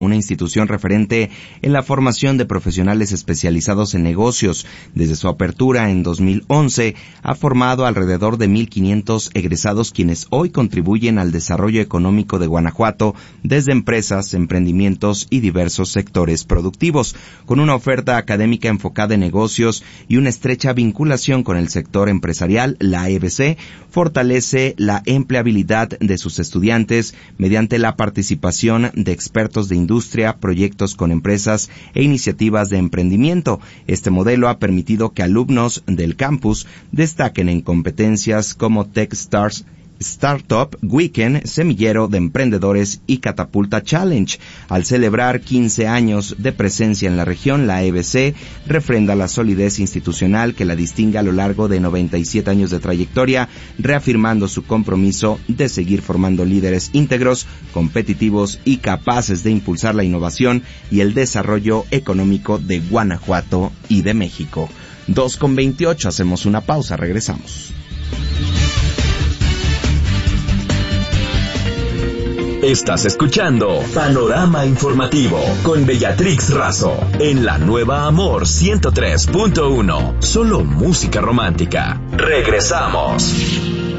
una institución referente en la formación de profesionales especializados en negocios. Desde su apertura en 2011, ha formado alrededor de 1,500 egresados quienes hoy contribuyen al desarrollo económico de Guanajuato desde empresas, emprendimientos y diversos sectores productivos. Con una oferta académica enfocada en negocios y una estrecha vinculación con el sector empresarial, la EBC fortalece la empleabilidad de sus estudiantes mediante la participación de expertos de industria, proyectos con empresas e iniciativas de emprendimiento. Este modelo ha permitido que alumnos del campus destaquen en competencias como TechStars, Startup Weekend, Semillero de Emprendedores y Catapulta Challenge. Al celebrar 15 años de presencia en la región, la EBC refrenda la solidez institucional que la distingue a lo largo de 97 años de trayectoria, reafirmando su compromiso de seguir formando líderes íntegros, competitivos y capaces de impulsar la innovación y el desarrollo económico de Guanajuato y de México. 2:28, hacemos una pausa, regresamos. Estás escuchando Panorama Informativo con Bellatrix Razo en la Nueva Amor 103.1. Solo música romántica. Regresamos.